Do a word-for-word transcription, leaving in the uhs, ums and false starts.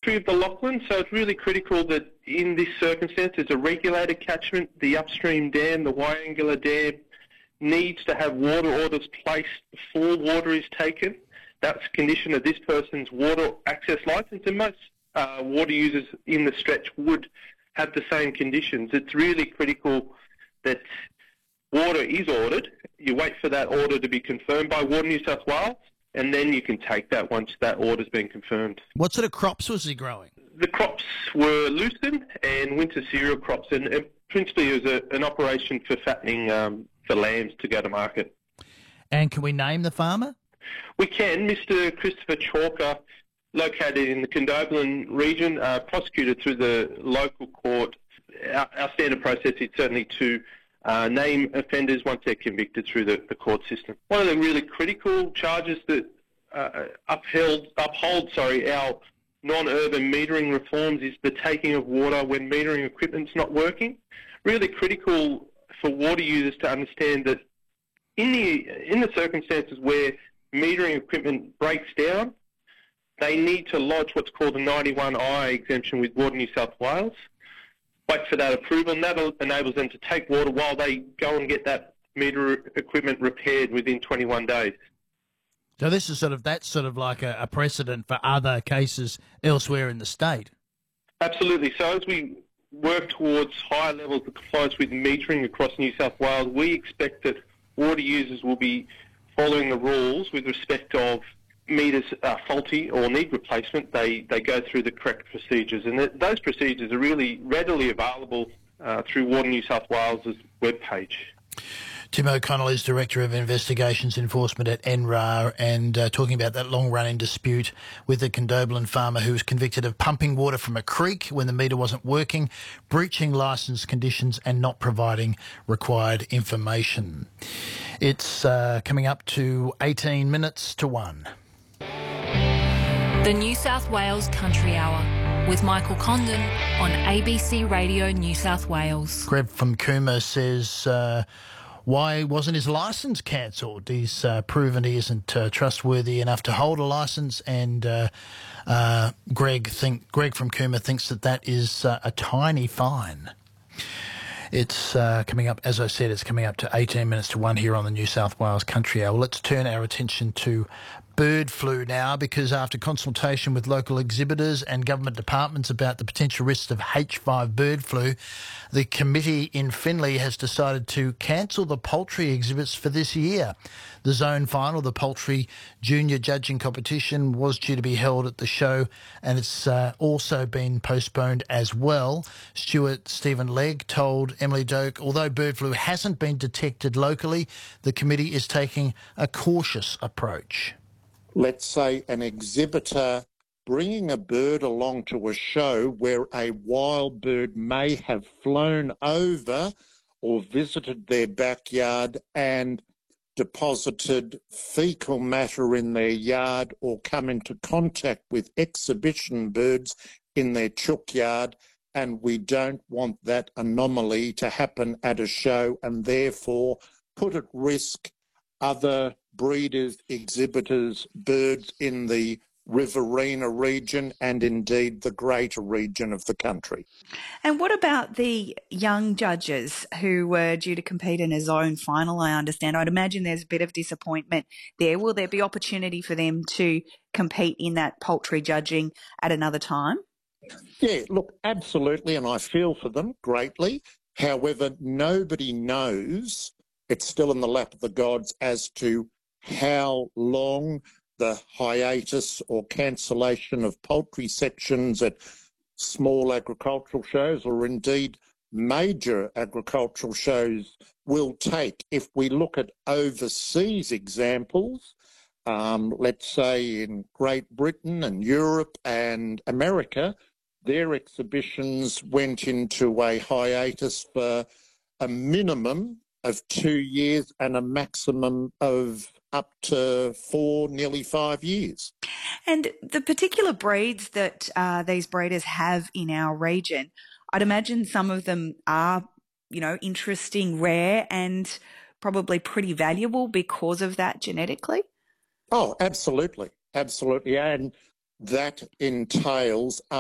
history of the Lachlan, so it's really critical that in this circumstance it's a regulated catchment. The upstream dam, the Wyangulla Dam, needs to have water orders placed before water is taken. That's a condition of this person's water access licence, and most uh, water users in the stretch would have the same conditions. It's really critical that water is ordered. You wait for that order to be confirmed by Water New South Wales, and then you can take that once that order's been confirmed. What sort of crops was he growing? The crops were lucerne and winter cereal crops, and, and principally it was a, an operation for fattening um, for lambs to go to market. And can we name the farmer? We can. Mister Christopher Chalker, located in the Condobolin region, uh, prosecuted through the local court. Our, our standard process is certainly to uh, name offenders once they're convicted through the, the court system. One of the really critical charges that uh, upheld, uphold sorry, our non-urban metering reforms is the taking of water when metering equipment's not working. Really critical for water users to understand that in the in the circumstances where metering equipment breaks down, they need to lodge what's called a ninety-one I exemption with Water New South Wales, wait for that approval, and that enables them to take water while they go and get that meter equipment repaired within twenty-one days. So this is sort of, that's sort of like a, a precedent for other cases elsewhere in the state. Absolutely. So as we work towards higher levels of compliance with metering across New South Wales, we expect that water users will be following the rules with respect of meters are faulty or need replacement. They they go through the correct procedures, and th- those procedures are really readily available uh, through Water New South Wales' webpage. Tim O'Connell is Director of Investigations Enforcement at N R A R, and uh, talking about that long-running dispute with the Condobolin farmer who was convicted of pumping water from a creek when the meter wasn't working, breaching licence conditions and not providing required information. It's uh, coming up to eighteen minutes to one. The New South Wales Country Hour with Michael Condon on A B C Radio New South Wales. Greg from Cooma says... Uh, Why wasn't his licence cancelled? He's uh, proven he isn't uh, trustworthy enough to hold a licence, and uh, uh, Greg think Greg from Cooma thinks that that is uh, a tiny fine. It's uh, coming up, as I said, it's coming up to eighteen minutes to one here on the New South Wales Country Hour. Let's turn our attention to bird flu now, because after consultation with local exhibitors and government departments about the potential risks of H five bird flu, the committee in Finley has decided to cancel the poultry exhibits for this year. The zone final, the poultry junior judging competition, was due to be held at the show, and it's uh, also been postponed as well. Stewart Stephen Legg told Emily Doak, although bird flu hasn't been detected locally, the committee is taking a cautious approach. Let's say an exhibitor bringing a bird along to a show where a wild bird may have flown over or visited their backyard and deposited fecal matter in their yard, or come into contact with exhibition birds in their chook yard, and we don't want that anomaly to happen at a show and therefore put at risk other breeders, exhibitors, birds in the Riverina region and indeed the greater region of the country. And what about the young judges who were due to compete in a zone final, I understand? I'd imagine there's a bit of disappointment there. Will there be opportunity for them to compete in that poultry judging at another time? Yeah, look, absolutely, and I feel for them greatly. However, nobody knows, it's still in the lap of the gods as to how long the hiatus or cancellation of poultry sections at small agricultural shows, or indeed major agricultural shows, will take. If we look at overseas examples, um, let's say in Great Britain and Europe and America, their exhibitions went into a hiatus for a minimum of two years and a maximum of up to four, nearly five years. And the particular breeds that uh, these breeders have in our region, I'd imagine some of them are, you know, interesting, rare, and probably pretty valuable because of that genetically. Oh, absolutely. Absolutely. And that entails